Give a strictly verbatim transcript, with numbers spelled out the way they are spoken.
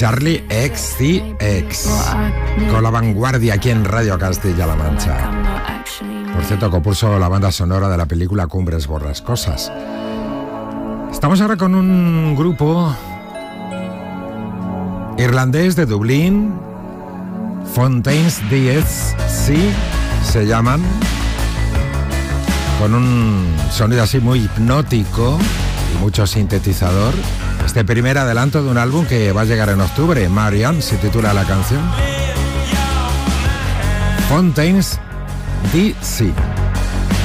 Charlie X C X, con La Vanguardia aquí en Radio Castilla-La Mancha. Por cierto, compuso la banda sonora de la película Cumbres Borrascosas. Estamos ahora con un grupo irlandés de Dublín, Fontaines D S C se llaman, con un sonido así muy hipnótico y mucho sintetizador. Este primer adelanto de un álbum que va a llegar en octubre, Marianne se titula la canción. Fontaines D C.